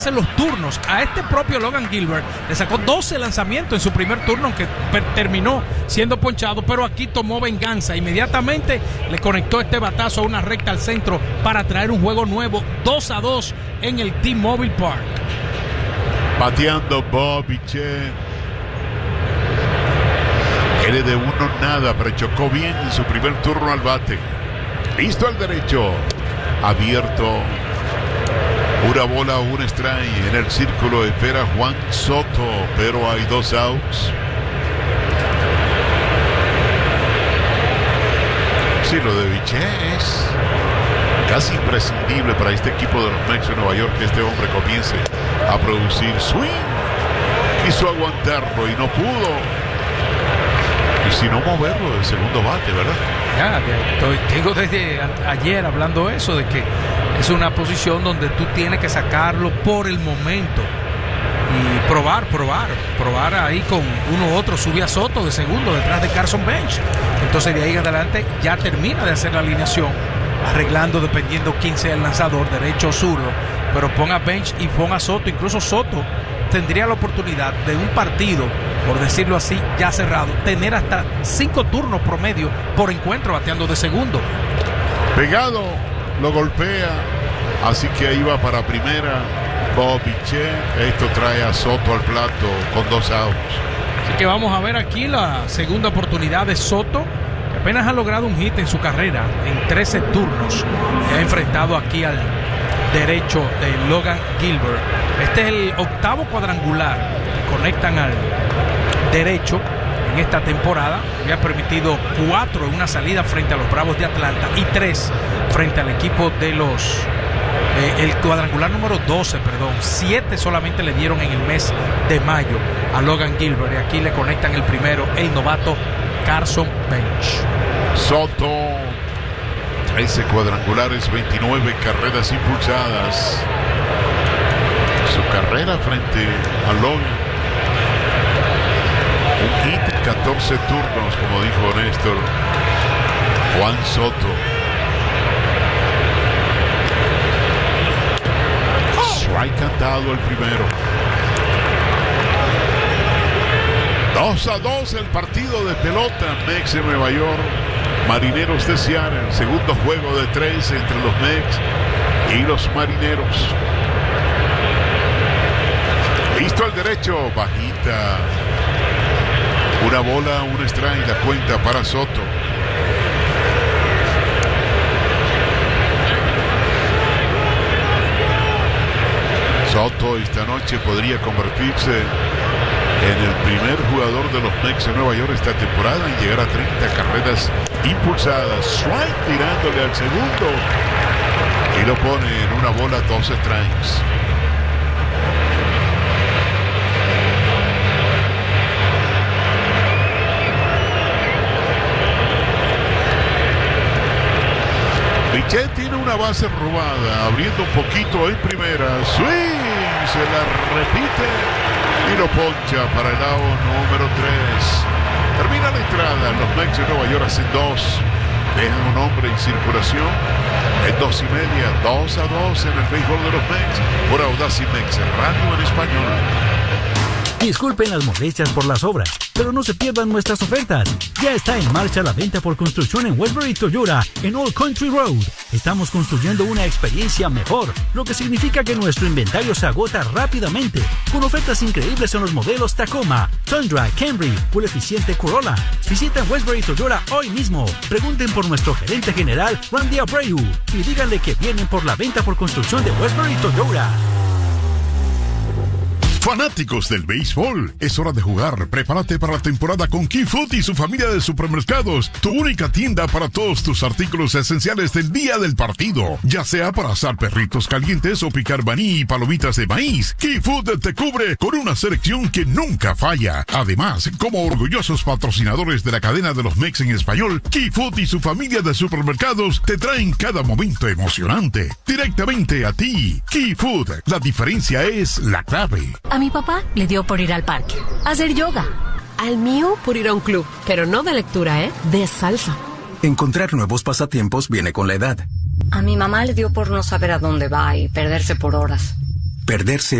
los turnos. A este propio Logan Gilbert le sacó 12 lanzamientos en su primer turno, aunque terminó siendo ponchado, pero aquí tomó venganza. Inmediatamente le conectó este batazo a una recta al centro para traer un juego nuevo, 2-2 en el T-Mobile Park. Bateando Bob Bichette. L de 1-0, pero chocó bien en su primer turno al bate. Listo al derecho. Abierto. Una bola, un strike. En el círculo espera Juan Soto, pero hay 2 outs. Sí, lo de Bichette es casi imprescindible para este equipo de los Mets de Nueva York, que este hombre comience a producir swing. Quiso aguantarlo y no pudo. Y si no, moverlo del segundo bate, ¿verdad? Ya, tengo desde ayer hablando eso, de que es una posición donde tú tienes que sacarlo por el momento y probar ahí con uno u otro. Sube a Soto de segundo detrás de Carson Bench. Entonces de ahí en adelante ya termina de hacer la alineación, arreglando dependiendo quién sea el lanzador, derecho o zurdo, pero pon a Bench y pon a Soto. Incluso Soto tendría la oportunidad de un partido, por decirlo así, ya cerrado, tener hasta 5 turnos promedio por encuentro bateando de segundo. Pegado, lo golpea, así que ahí va para primera Bob Bichette. Esto trae a Soto al plato con 2 outs. Así que vamos a ver aquí la segunda oportunidad de Soto, que apenas ha logrado un hit en su carrera en 13 turnos. Se ha enfrentado aquí al derecho de Logan Gilbert. Este es el 8º cuadrangular que conectan al derecho en esta temporada. Había permitido 4 en una salida frente a los Bravos de Atlanta y 3 frente al equipo de los el cuadrangular número 12, 7 solamente le dieron en el mes de mayo a Logan Gilbert, y aquí le conectan el primero, el novato Carson Bench. Soto, ese cuadrangular es 29 carreras impulsadas. Su carrera frente a Logan, un hit, 14 turnos, como dijo Néstor. Juan Soto. Strike cantado el primero. 2-2 el partido de pelota. Mets de Nueva York, Marineros de Seattle. Segundo juego de 3 entre los Mets y los Marineros. Listo al derecho, bajita. Una bola, un strike, la cuenta para Soto. Soto esta noche podría convertirse en el primer jugador de los Mets de Nueva York esta temporada y llegar a 30 carreras impulsadas. Strike tirándole al segundo y lo pone en una bola, 2 strikes. Bichette tiene una base robada, abriendo un poquito en primera. Swing, se la repite y lo poncha para el out número 3. Termina la entrada. Los Mets de Nueva York hacen 2. Dejan un hombre en circulación. En 2:30, 2-2 en el béisbol de los Mets por Audacy Mets Radio en español. Disculpen las molestias por las obras, pero no se pierdan nuestras ofertas. Ya está en marcha la venta por construcción en Westbury Toyota en Old Country Road. Estamos construyendo una experiencia mejor, lo que significa que nuestro inventario se agota rápidamente, con ofertas increíbles en los modelos Tacoma, Tundra, Camry o el eficiente Corolla. Visiten Westbury Toyota hoy mismo. Pregunten por nuestro gerente general, Randy Abreu, y díganle que vienen por la venta por construcción de Westbury Toyota. Fanáticos del béisbol, es hora de jugar. Prepárate para la temporada con Key Food y su familia de supermercados, tu única tienda para todos tus artículos esenciales del día del partido, ya sea para asar perritos calientes o picar maní y palomitas de maíz. Key Food te cubre con una selección que nunca falla. Además, como orgullosos patrocinadores de la cadena de los Mets en español, Key Food y su familia de supermercados te traen cada momento emocionante directamente a ti. Key Food, la diferencia es la clave. A mi papá le dio por ir al parque, a hacer yoga. Al mío por ir a un club, pero no de lectura, de salsa. Encontrar nuevos pasatiempos viene con la edad. A mi mamá le dio por no saber a dónde va y perderse por horas. perderse